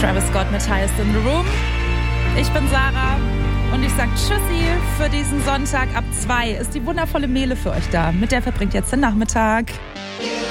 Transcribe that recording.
Travis Scott mit Highest in the Room. Ich bin Sarah und ich sag Tschüssi für diesen Sonntag. Ab 2 ist die wundervolle Mele für euch da. Mit der verbringt jetzt den Nachmittag.